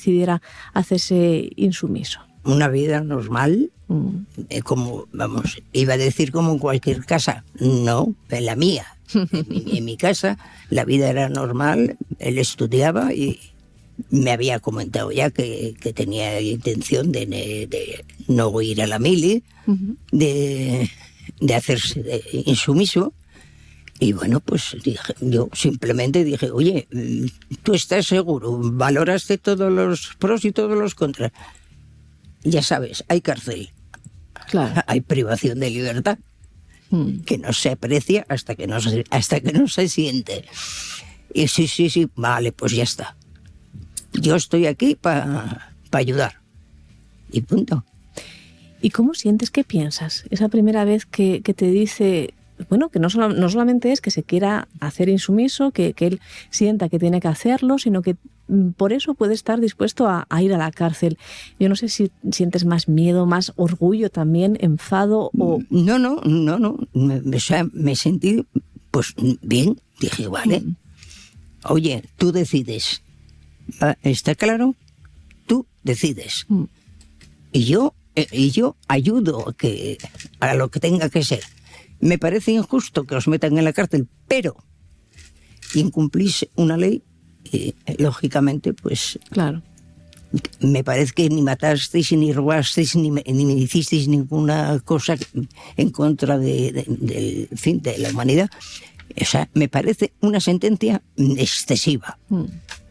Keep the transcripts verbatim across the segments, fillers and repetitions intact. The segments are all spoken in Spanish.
decidiera hacerse insumiso? Una vida normal, Mm. eh, como, vamos, iba a decir como en cualquier casa. No, en la mía. En mi, en mi casa la vida era normal, él estudiaba y me había comentado ya que, que tenía intención de, de no ir a la mili, Uh-huh. de, de hacerse de insumiso. Y bueno, pues dije, yo simplemente dije, oye, ¿tú estás seguro? ¿Valoraste todos los pros y todos los contras? Ya sabes, hay cárcel, Claro. hay privación de libertad, Mm. que no se aprecia hasta que no se, hasta que no se siente. Y sí, sí, sí, vale, pues ya está. Yo estoy aquí para pa ayudar. Y punto. ¿Y cómo sientes, qué piensas? Esa primera vez que, que te dice, bueno, que no, solo, no solamente es que se quiera hacer insumiso, que, que él sienta que tiene que hacerlo, sino que mm, por eso puede estar dispuesto a, a ir a la cárcel. Yo no sé si sientes más miedo, más orgullo también, enfado o... No, no, no, no. Me, o sea, me sentí, pues, bien. Dije, vale. Oye, tú decides. Ah, ¿está claro? Tú decides. Mm. Y yo, eh, y yo ayudo a, que, a lo que tenga que ser. Me parece injusto que os metan en la cárcel, pero incumplís una ley, y, lógicamente, pues... Claro. Me parece que ni matasteis, ni robasteis, ni, ni me hicisteis ninguna cosa en contra de, de, de, en fin, de la humanidad. O sea, me parece una sentencia excesiva. Mm.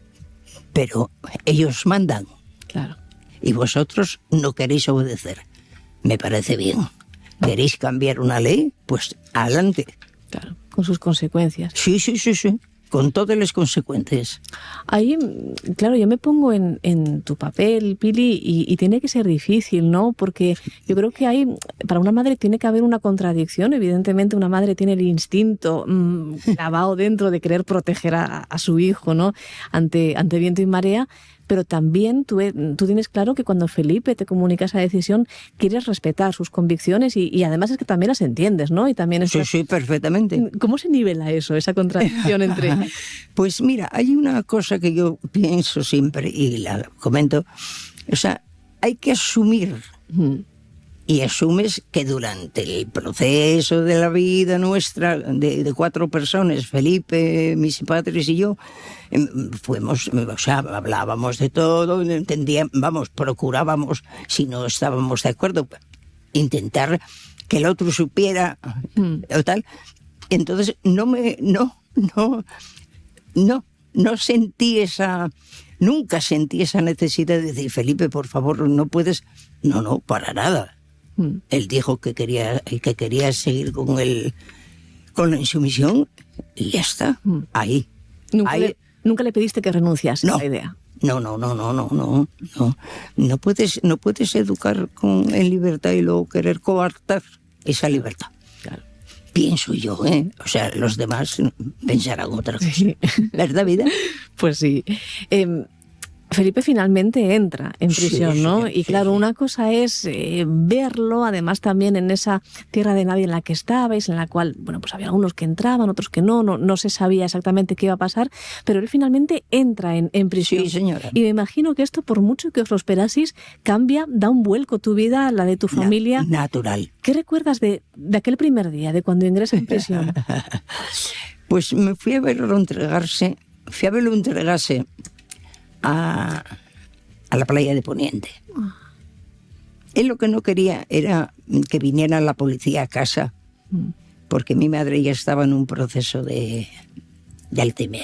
Pero ellos mandan. Claro. Y vosotros no queréis obedecer. Me parece bien. ¿Queréis cambiar una ley? Pues adelante. Claro, con sus consecuencias. Sí, sí, sí, sí. Con todas las consecuencias. Ahí, claro, yo me pongo en, en tu papel, Pili, y, y tiene que ser difícil, ¿no? Porque yo creo que hay, para una madre tiene que haber una contradicción. Evidentemente una madre tiene el instinto mmm, clavado dentro de querer proteger a, a su hijo, ¿no? Ante, ante viento y marea. Pero también tú, tú tienes claro que cuando Felipe te comunica esa decisión, quieres respetar sus convicciones y, y además es que también las entiendes, ¿no? Y también estás... Sí, sí, perfectamente. ¿Cómo se nivela eso, esa contradicción entre...? Pues mira, hay una cosa que yo pienso siempre y la comento. O sea, hay que asumir... Mm. Y asumes que durante el proceso de la vida nuestra, de, de cuatro personas, Felipe, mis padres y yo, fuimos, o sea, hablábamos de todo, entendíamos, vamos, procurábamos, si no estábamos de acuerdo, intentar que el otro supiera, mm. o tal. Entonces, no me, no, no, no, no sentí esa... Nunca sentí esa necesidad de decir, Felipe, por favor, no puedes... No, no, para nada. Mm. Él dijo que quería, que quería seguir con el, con la insumisión y ya está, mm. ahí. ¿Nunca, ahí. Le, ¿Nunca le pediste que renunciase no, a la idea? No, no, no, no, no, no, no. No puedes, no puedes educar con, en libertad y luego querer coartar esa libertad. Claro. Pienso yo, ¿eh? O sea, los demás pensarán otra cosa. Sí. ¿Verdad, vida? Pues sí. Eh, Felipe finalmente entra en prisión, sí, ¿no? Sí, y claro, sí, sí. Una cosa es eh, verlo, además también en esa tierra de nadie en la que estabais, en la cual, bueno, pues había algunos que entraban, otros que no, no, no se sabía exactamente qué iba a pasar, pero él finalmente entra en, en prisión. Sí, señora. Y me imagino que esto, por mucho que os lo esperaseis, cambia, da un vuelco tu vida, la de tu familia. Na- natural. ¿Qué recuerdas de, de aquel primer día, de cuando ingresas en prisión? Pues me fui a verlo entregarse, fui a verlo entregarse A, a la playa de Poniente. Él lo que no quería era que viniera la policía a casa, porque mi madre ya estaba en un proceso de, de Alzheimer.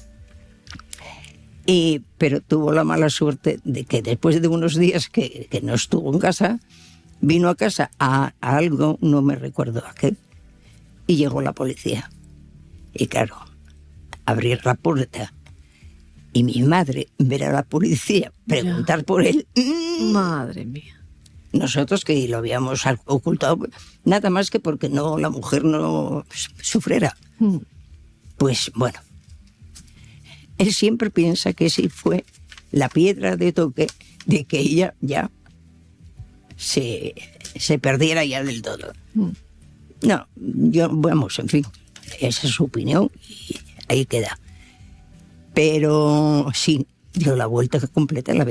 Y, pero tuvo la mala suerte de que después de unos días que, que no estuvo en casa, vino a casa a, a algo, no me recuerdo a qué, y llegó la policía. Y claro, abrir la puerta y mi madre ver a la policía preguntar ya. por él. Madre mía. Nosotros que lo habíamos ocultado, nada más que porque no la mujer no sufriera. Mm. Pues bueno, él siempre piensa que sí fue la piedra de toque de que ella ya se, se perdiera ya del todo. Mm. No, yo, vamos, en fin, esa es su opinión y ahí queda. Pero sí, dio la vuelta completa a la vida.